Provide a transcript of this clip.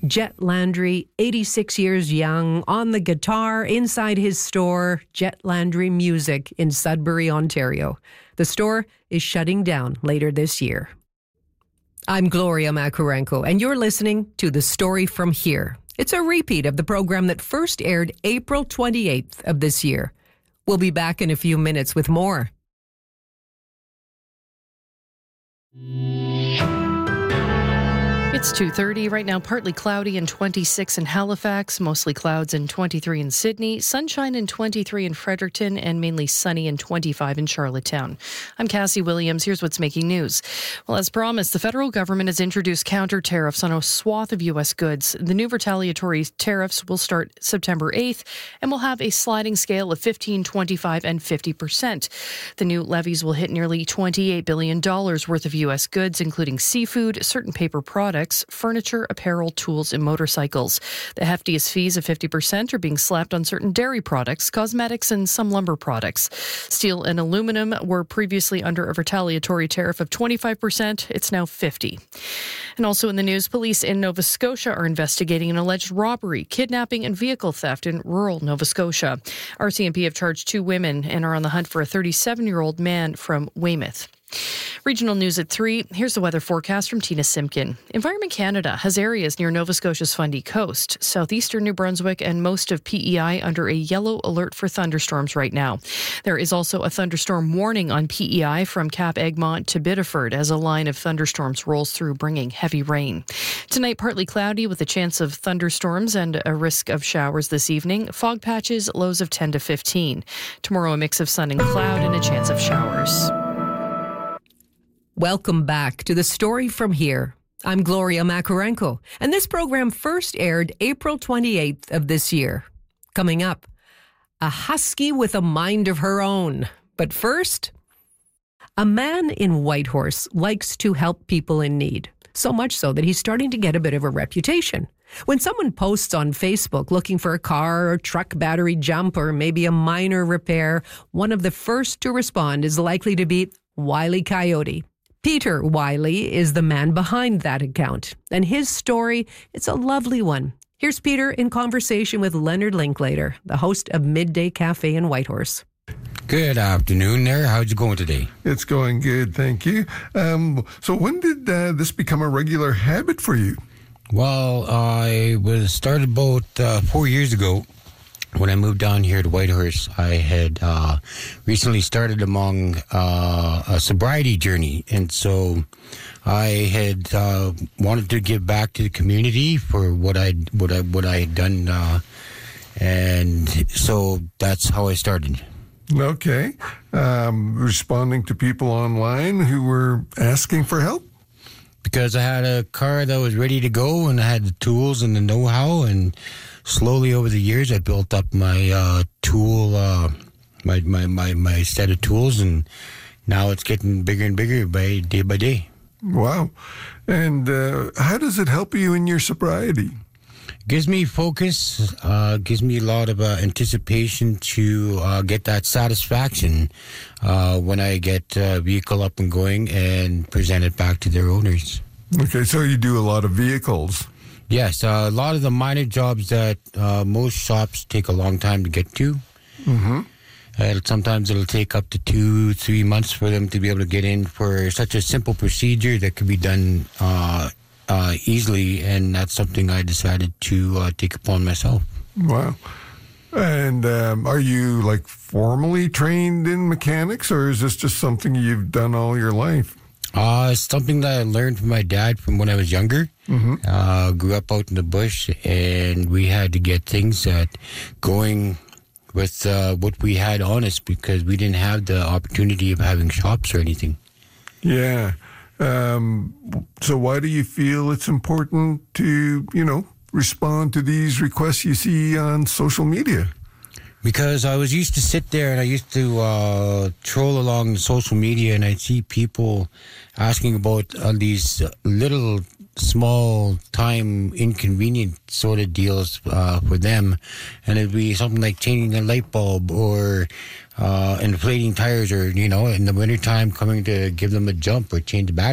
Jet Landry, 86 years young, on the guitar inside his store, Jet Landry Music in Sudbury, Ontario. The store is shutting down later this year. I'm Gloria Makarenko, and you're listening to The Story From Here. It's a repeat of the program that first aired April 28th of this year. We'll be back in a few minutes with more. It's 2:30 right now, partly cloudy and 26 in Halifax, mostly clouds and 23 in Sydney, sunshine and 23 in Fredericton, and mainly sunny and 25 in Charlottetown. I'm Cassie Williams. Here's what's making news. Well, as promised, the federal government has introduced counter tariffs on a swath of U.S. goods. The new retaliatory tariffs will start September 8th and will have a sliding scale of 15%, 25%, and 50%. The new levies will hit nearly $28 billion worth of U.S. goods, including seafood, certain paper products, furniture, apparel, tools, and motorcycles. The heftiest fees of 50% are being slapped on certain dairy products, cosmetics, and some lumber products. Steel and aluminum were previously under a retaliatory tariff of 25%. It's now 50%. And also in the news, police in Nova Scotia are investigating an alleged robbery, kidnapping, and vehicle theft in rural Nova Scotia. RCMP have charged 2 women and are on the hunt for a 37-year-old man from Weymouth. Regional news at 3. Here's the weather forecast from Tina Simpkin. Environment Canada has areas near Nova Scotia's Fundy Coast, southeastern New Brunswick, and most of PEI under a yellow alert for thunderstorms right now. There is also a thunderstorm warning on PEI from Cap Egmont to Biddeford as a line of thunderstorms rolls through, bringing heavy rain. Tonight, partly cloudy with a chance of thunderstorms and a risk of showers this evening. Fog patches, lows of 10 to 15. Tomorrow, a mix of sun and cloud and a chance of showers. Welcome back to The Story From Here. I'm Gloria Makarenko, and this program first aired April 28th of this year. Coming up, a husky with a mind of her own. But first, a man in Whitehorse likes to help people in need, so much so that he's starting to get a bit of a reputation. When someone posts on Facebook looking for a car or truck battery jump or maybe a minor repair, one of the first to respond is likely to be Wile E. Coyote. Peter Wiley is the man behind that account, and his story, it's a lovely one. Here's Peter in conversation with Leonard Linklater, the host of Midday Cafe in Whitehorse. Good afternoon there. How's it going today? It's going good, thank you. So when did this become a regular habit for you? Well, I was started about 4 years ago. When I moved down here to Whitehorse, I had recently started among a sobriety journey, and so I had wanted to give back to the community for what I had done, and so that's how I started. Okay, responding to people online who were asking for help. Because I had a car that was ready to go, and I had the tools and the know-how, and slowly over the years, I built up my my set of tools, and now it's getting bigger and bigger by day. Wow! And how does it help you in your sobriety? Gives me focus, gives me a lot of anticipation to get that satisfaction when I get a vehicle up and going and present it back to their owners. Okay, so you do a lot of vehicles. Yes, a lot of the minor jobs that most shops take a long time to get to. Mm-hmm. Sometimes it'll take up to 2-3 months for them to be able to get in for such a simple procedure that could be done easily, and that's something I decided to take upon myself. Wow. And are you like formally trained in mechanics, or is this just something you've done all your life? It's something that I learned from my dad from when I was younger. Mm-hmm. Grew up out in the bush, and we had to get things going with what we had on us because we didn't have the opportunity of having shops or anything. Yeah. So why do you feel it's important to, respond to these requests you see on social media? Because I was used to sit there and I used to troll along social media, and I'd see people asking about these little small time inconvenient sort of deals for them, and it'd be something like changing a light bulb or inflating tires, or in the wintertime coming to give them a jump or change the battery.